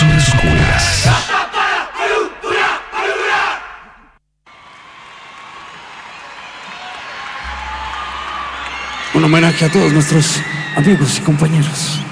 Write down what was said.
Zonas Oscuras. Un homenaje a todos nuestros amigos y compañeros.